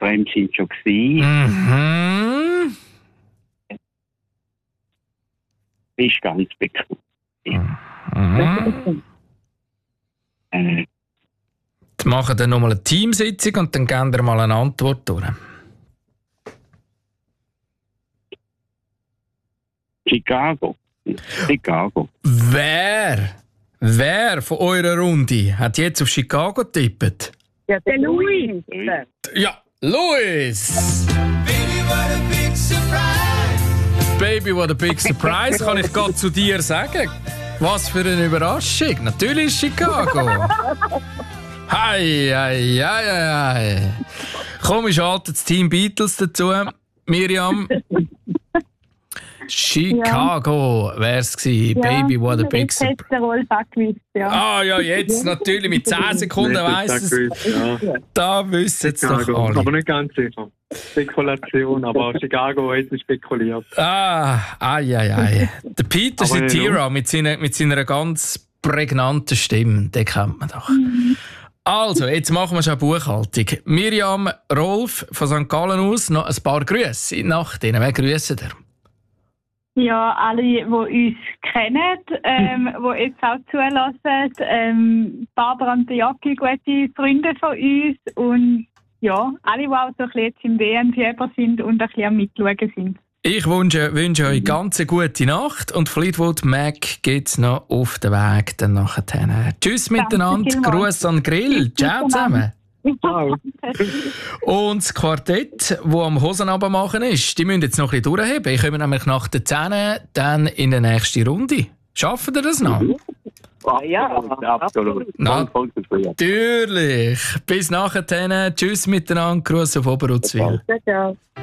Fremd sind schon gewesen. Ist ganz bekannt. Jetzt machen wir nochmal eine Teamsitzung und dann geben wir mal eine Antwort durch. Chicago. Wer von eurer Runde hat jetzt auf Chicago getippt? Ja, der Louis. Ja, Louis! Baby, what a big surprise, kann ich gerade zu dir sagen. Was für eine Überraschung. Natürlich Chicago. Hei. Komm, ich schalte das Team Beatles dazu. Miriam. Chicago wär's gewesen. Ja, Baby, what a big surprise. Der Rolf auch gewusst, ja. Ah ja, jetzt natürlich mit 10 Sekunden weiss es. Ja. Da wissen es doch alle. Aber nicht ganz sicher. Spekulation, aber Chicago hat spekuliert. Der Peter Cetera mit seiner ganz prägnanten Stimme, den kennt man doch. Also, jetzt machen wir schon Buchhaltung. Miriam, Rolf von St. Gallen aus, noch ein paar Grüße in Nacht. Wer grüßen ihr? Ja, alle, die uns kennen, die jetzt auch zulassen. Barbara und Jacki, gute Freunde von uns. Und ja, alle, die auch so ein bisschen jetzt im WM-Fieber sind und ein bisschen am Mitschauen sind. Ich wünsche euch ganz eine gute Nacht und Fleetwood Mac geht's noch auf den Weg dann nachher. Tschüss miteinander, Gruß an den Grill. Ciao zusammen. Und das Quartett, das am Hosenabend machen ist, die müssen jetzt noch ein bisschen durchheben. Ich komme nämlich nach der 10 dann in die nächste Runde. Schaffen ihr das noch? Ja, absolut. Natürlich. Bis nachher. Tschüss miteinander. Gruß auf Oberuzwil. Ciao.